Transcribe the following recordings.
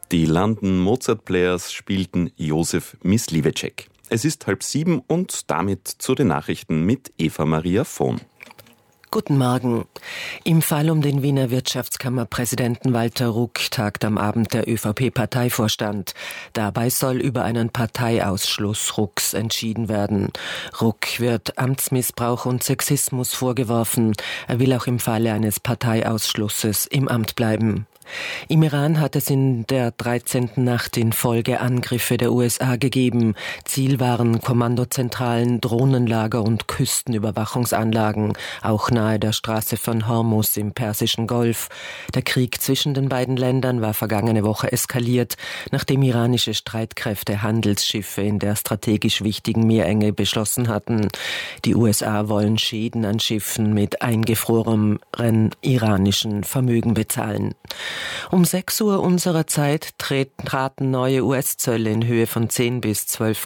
Die London Mozart Players spielten Josef Myslivecek. Es ist 6:30 und damit zu den Nachrichten mit Eva-Maria Vohn. Guten Morgen. Im Fall um den Wiener Wirtschaftskammerpräsidenten Walter Ruck tagt am Abend der ÖVP-Parteivorstand. Dabei soll über einen Parteiausschluss Rucks entschieden werden. Ruck wird Amtsmissbrauch und Sexismus vorgeworfen. Er will auch im Falle eines Parteiausschlusses im Amt bleiben. Im Iran hat es in der 13. Nacht in Folge Angriffe der USA gegeben. Ziel waren Kommandozentralen, Drohnenlager und Küstenüberwachungsanlagen, auch nahe der Straße von Hormuz im Persischen Golf. Der Krieg zwischen den beiden Ländern war vergangene Woche eskaliert, nachdem iranische Streitkräfte Handelsschiffe in der strategisch wichtigen Meerenge beschossen hatten. Die USA wollen Schäden an Schiffen mit eingefrorenem iranischen Vermögen bezahlen. Um 6 Uhr unserer Zeit traten neue US-Zölle in Höhe von 10 bis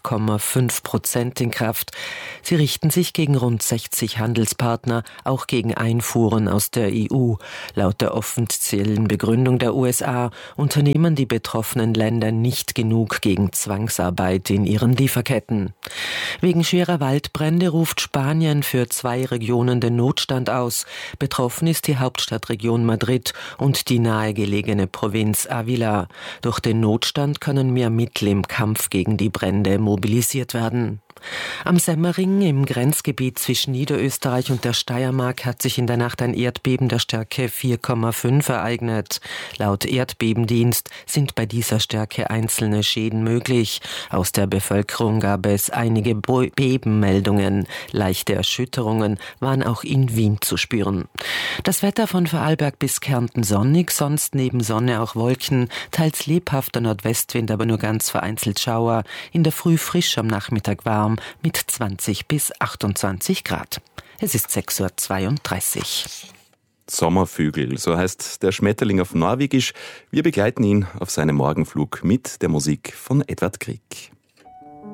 12,5% in Kraft. Sie richten sich gegen rund 60 Handelspartner, auch gegen Einfuhren aus der EU. Laut der offiziellen Begründung der USA unternehmen die betroffenen Länder nicht genug gegen Zwangsarbeit in ihren Lieferketten. Wegen schwerer Waldbrände ruft Spanien für 2 Regionen den Notstand aus. Betroffen ist die Hauptstadtregion Madrid und die nahegelegene Provinz Ávila. Durch den Notstand können mehr Mittel im Kampf gegen die Brände mobilisiert werden. Am Semmering im Grenzgebiet zwischen Niederösterreich und der Steiermark hat sich in der Nacht ein Erdbeben der Stärke 4,5 ereignet. Laut Erdbebendienst sind bei dieser Stärke einzelne Schäden möglich. Aus der Bevölkerung gab es einige Bebenmeldungen. Leichte Erschütterungen waren auch in Wien zu spüren. Das Wetter von Vorarlberg bis Kärnten sonnig, sonst neben Sonne auch Wolken, teils lebhafter Nordwestwind, aber nur ganz vereinzelt Schauer. In der Früh frisch, am Nachmittag warm mit 20 bis 28 Grad. Es ist 6:32 Uhr. Sommervögel, so heißt der Schmetterling auf Norwegisch. Wir begleiten ihn auf seinem Morgenflug mit der Musik von Edvard Grieg.